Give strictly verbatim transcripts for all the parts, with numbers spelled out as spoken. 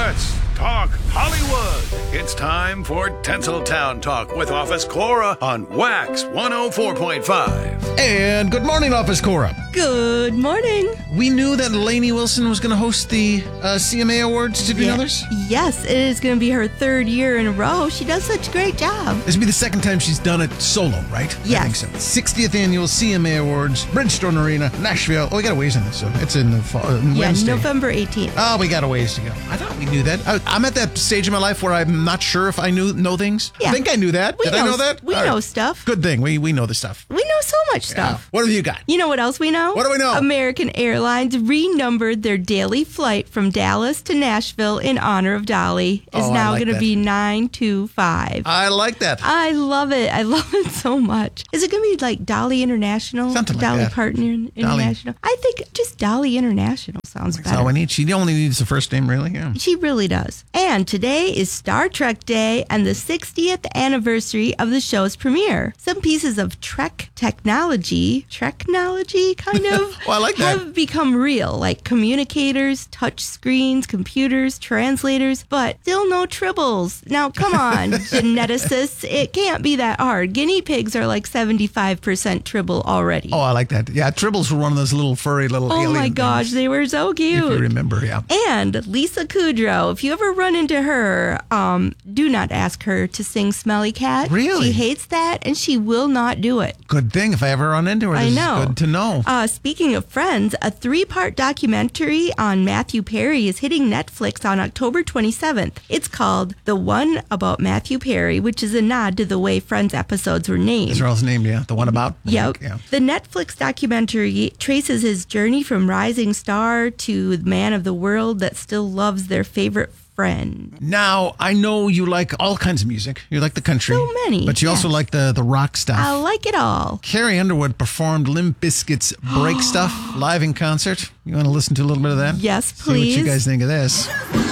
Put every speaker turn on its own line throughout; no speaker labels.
Let's talk Hollywood. It's time for Tinseltown Talk with Office Cora on Wax one oh four point five.
And good morning, Office Cora.
Good morning.
We knew that Lainey Wilson was going to host the uh, C M A Awards. Did we
yeah.
know this?
Yes, it is going to be her third year in a row. She does such a great job.
This will be the second time she's done it solo, right?
Yes.
I think so. sixtieth Annual C M A Awards, Bridgestone Arena, Nashville. Oh, we got a ways on this. So it's in the fall, uh,
Yeah,
Wednesday.
November eighteenth.
Oh, we got a ways to go. I thought we knew that. I, I'm at that stage in my life where I'm not sure if I knew know things.
Yeah.
I think I knew that.
We
Did
know,
I know that?
We
All
know
right.
stuff.
Good thing. We we know the stuff.
We know so much stuff.
Yeah. What have you got?
You know what else we know?
What do we know?
American Airlines renumbered their daily flight from Dallas to Nashville in honor of Dolly. Is
Oh, I
now
like
going to
that.
be nine two five.
I like that.
I love it. I love it so much. Is it going to be like Dolly International?
Something like
Dolly
that.
Parton International? I think just Dolly International sounds
That's
better.
all we need. She only needs the first name, really. Yeah.
She really does. And today is Star Trek Day and the sixtieth anniversary of the show's premiere. Some pieces of Trek technology, Treknology kind of,
Well, I like that.
have become real, like communicators, touch screens, computers, translators, but still no tribbles. Now, come on, geneticists, it can't be that hard. Guinea pigs are like seventy-five percent tribble already.
Oh, I like that. Yeah, Tribbles were one of those little furry little
Oh
alien
my gosh,
things,
they were so cute.
if you remember, yeah.
And Lisa Kudrow, if you ever run into her, um, do not ask her to sing Smelly Cat.
Really?
She hates that, and she will not do it.
Good thing if I ever run into her.
I
This
know.
is good to know.
Uh, speaking of Friends, a three-part documentary on Matthew Perry is hitting Netflix on October twenty-seventh. It's called The One About Matthew Perry, which is a nod to the way Friends episodes were named.
These are all his name, yeah. The one about? I
Yep.
think, yeah.
The Netflix documentary traces his journey from rising star to man of the world that still loves their favorite friend.
Now, I know you like all kinds of music. You like the country.
So many,
But you
yes.
also like the, the rock stuff.
I like it all.
Carrie Underwood performed Limp Bizkit's Break Stuff live in concert. You want to listen to a little bit of that?
Yes,
See what you
please.
guys think of this.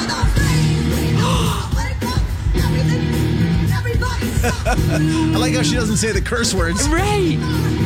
I like how she doesn't say the curse words.
Right.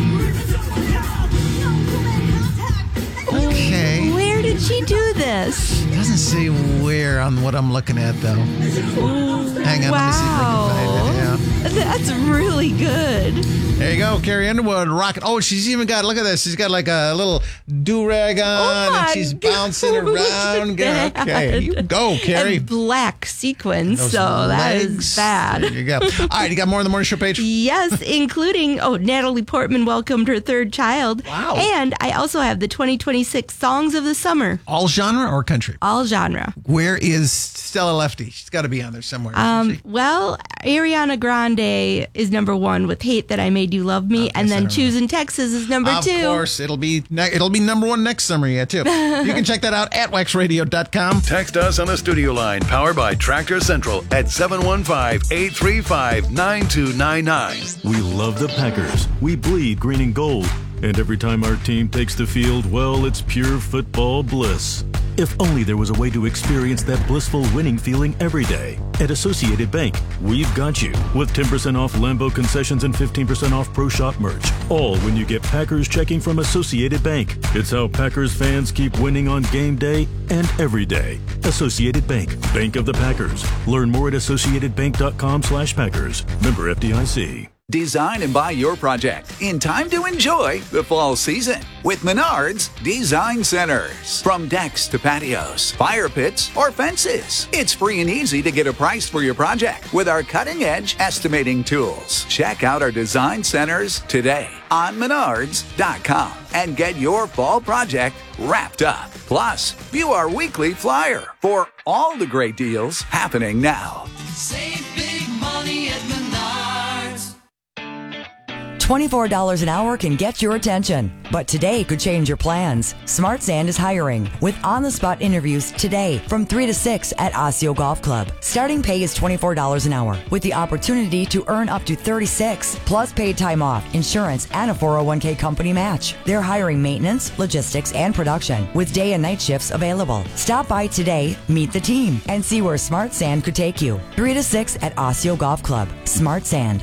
Okay.
Where did she do this?
It doesn't say where on what I'm looking at, though. Hang on, let me see if I can find it. Yeah.
That's really good.
There you go, Carrie Underwood, rocking. Oh, she's even got, look at this. She's got like a little do-rag on,
Oh my
and she's bouncing
God.
around. Okay, you go, Carrie.
And black sequins,
Those
so that
legs.
is bad.
There you go. All right, you got more on the morning show page?
Yes, including, oh, Natalie Portman welcomed her third child.
Wow.
And I also have the twenty twenty-six Songs of the Summer,
All genre or country?
all genre.
Where is Stella Lefty? She's got to be on there somewhere. isn't
Um,
she?
well, Ariana Grande is number one with "Hate That I Made You Love Me,"
Okay,
and
so I
then
don't
"Choosing Texas" is number
Of
two.
course, it'll be ne- it'll be number one next summer, yeah, too. You can check that out at wax radio dot com.
Text us on the studio line powered by Tractor Central at seven one five, eight three five, nine two nine nine.
We love the Packers. We bleed green and gold. And every time our team takes the field, well, it's pure football bliss. If only there was a way to experience that blissful winning feeling every day. At Associated Bank, we've got you with ten percent off Lambeau concessions and fifteen percent off Pro Shop merch. All when you get Packers checking from Associated Bank. It's how Packers fans keep winning on game day and every day. Associated Bank, Bank of the Packers. Learn more at associated bank dot com slash Packers. Member F D I C.
Design and buy your project in time to enjoy the fall season with Menards Design Centers. From decks to patios, fire pits, or fences, it's free and easy to get a price for your project with our cutting-edge estimating tools. Check out our design centers today on menards dot com and get your fall project wrapped up. Plus, view our weekly flyer for all the great deals happening now.
Save big money at Menards.
twenty-four dollars an hour can get your attention, but today could change your plans. Smart Sand is hiring with on-the-spot interviews today from three to six at Osseo Golf Club. Starting pay is twenty-four dollars an hour with the opportunity to earn up to thirty-six dollars plus paid time off, insurance, and a four oh one k company match. They're hiring maintenance, logistics, and production with day and night shifts available. Stop by today, meet the team, and see where Smart Sand could take you. three to six at Osseo Golf Club. Smart Sand.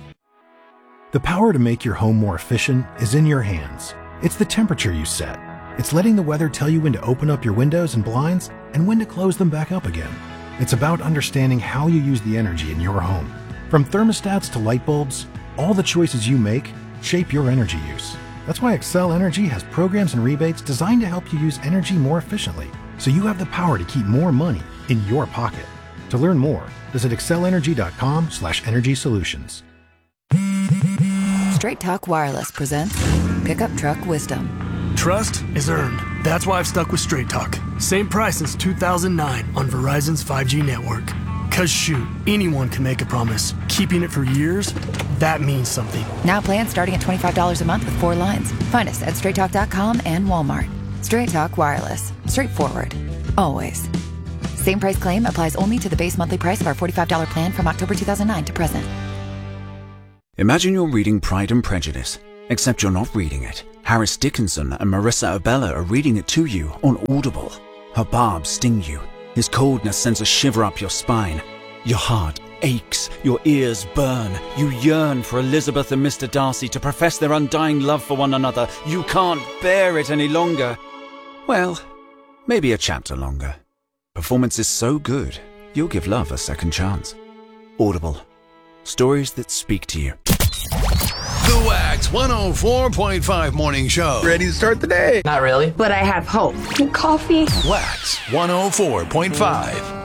The power to make your home more efficient is in your hands. It's the temperature you set, It's letting the weather tell you when to open up your windows and blinds and when to close them back up again. It's about understanding how you use the energy in your home. From thermostats to light bulbs, all the choices you make shape your energy use. That's why Excel Energy has programs and rebates designed to help you use energy more efficiently, so you have the power to keep more money in your pocket. To learn more, visit accelenergy.com slash energy solutions.
Straight Talk Wireless presents Pickup Truck Wisdom.
Trust is earned. That's why I've stuck with Straight Talk. Same price since two thousand nine on Verizon's five G network. Cause shoot, anyone can make a promise. Keeping it for years, that means something.
Now plans starting at twenty-five dollars a month with four lines. Find us at straight talk dot com and Walmart. Straight Talk Wireless. Straightforward. Always. Same price claim applies only to the base monthly price of our forty-five dollars plan from October two thousand nine to present.
Imagine you're reading Pride and Prejudice, except you're not reading it. Harris Dickinson and Marissa Abella are reading it to you on Audible. Her barbs sting you. His coldness sends a shiver up your spine. Your heart aches. Your ears burn. You yearn for Elizabeth and Mister Darcy to profess their undying love for one another. You can't bear it any longer. Well, maybe a chapter longer. Performance is so good, you'll give love a second chance. Audible. Stories that speak to you.
The Wax one oh four point five Morning Show.
Ready to start the day?
Not really.
But I have hope.
Coffee.
Wax one oh four point five.